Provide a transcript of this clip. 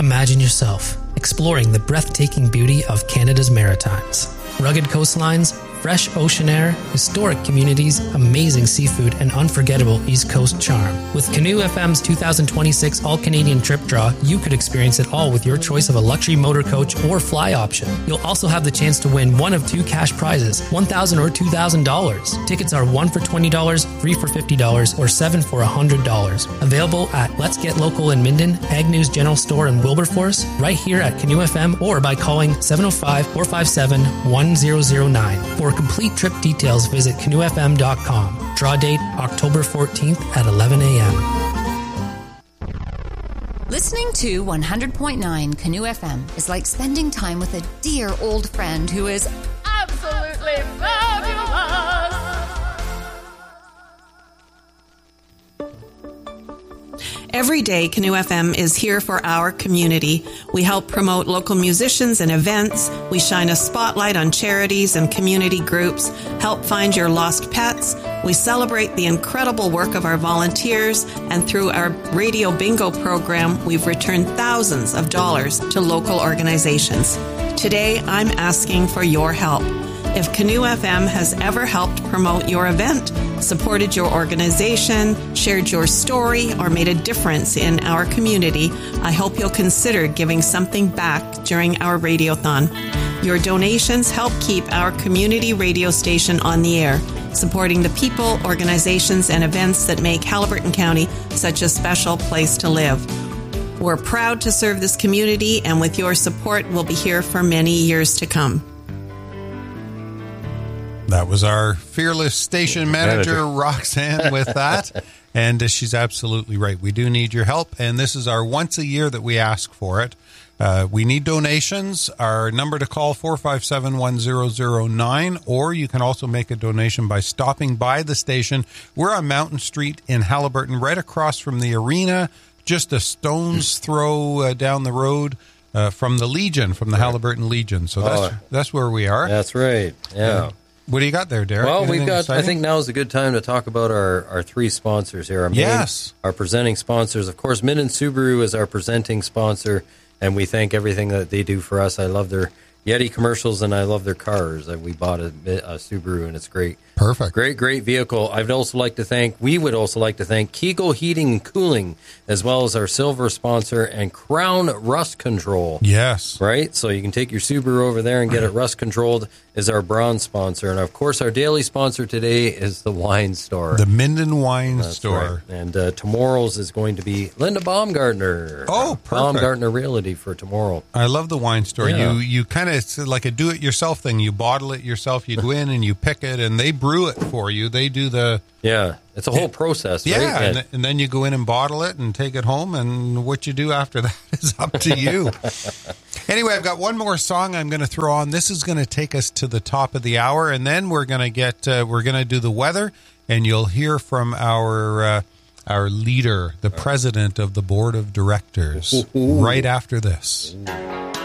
Imagine yourself exploring the breathtaking beauty of Canada's Maritimes. Rugged coastlines, fresh ocean air, historic communities, amazing seafood, and unforgettable East Coast charm. With Canoe FM's 2026 All-Canadian Trip Draw, you could experience it all with your choice of a luxury motor coach or fly option. You'll also have the chance to win one of two cash prizes, $1,000 or $2,000. Tickets are 1 for $20, 3 for $50, or 7 for $100. Available at Let's Get Local in Minden, Ag News General Store in Wilberforce, right here at Canoe FM, or by calling 705-457-1009. For complete trip details, visit canoefm.com. Draw date October 14th at 11 a.m. Listening to 100.9 Canoe FM is like spending time with a dear old friend who is absolutely fabulous. Every day, Canoe FM is here for our community. We help promote local musicians and events. We shine a spotlight on charities and community groups, help find your lost pets. We celebrate the incredible work of our volunteers, and through our radio bingo program, we've returned thousands of dollars to local organizations. Today, I'm asking for your help. If Canoe FM has ever helped promote your event, supported your organization, shared your story, or made a difference in our community, I hope you'll consider giving something back during our radiothon. Your donations help keep our community radio station on the air, supporting the people, organizations, and events that make Haliburton County such a special place to live. We're proud to serve this community, and with your support, we'll be here for many years to come. That was our fearless station manager, Roxanne, with that. And she's absolutely right. We do need your help. And this is our once a year that we ask for it. We need donations. Our number to call, 457-1009. Or you can also make a donation by stopping by the station. We're on Mountain Street in Haliburton, right across from the arena, just a stone's throw down the road. From the Legion, from the Haliburton Legion. So that's where we are. That's right. Yeah. What do you got there, Derek? Well, Anything exciting? I think now is a good time to talk about our three sponsors here. Our presenting sponsors. Of course, Minden Subaru is our presenting sponsor, and we thank everything that they do for us. I love their Yeti commercials, and I love their cars. We bought a Subaru, and it's great. Perfect. Great vehicle. We would also like to thank Kegel Heating and Cooling, as well as our silver sponsor, and Crown Rust Control. Yes. Right? So you can take your Subaru over there and get it rust controlled, is our bronze sponsor. And, of course, our daily sponsor today is the wine store. The Minden Wine Store. Right. And tomorrow's is going to be Linda Baumgartner. Oh, perfect. Baumgartner Realty for tomorrow. I love the wine store. Yeah. You kind of, it's like a do-it-yourself thing. You bottle it yourself. You go in and you pick it, and they brew it for you. They do the... Yeah, it's a whole process, right? Yeah, and then you go in and bottle it and take it home, and what you do after that is up to you. Anyway, I've got one more song I'm going to throw on. This is going to take us to the top of the hour, and then we're going to do the weather, and you'll hear from our leader, the president of the board of directors, right after this.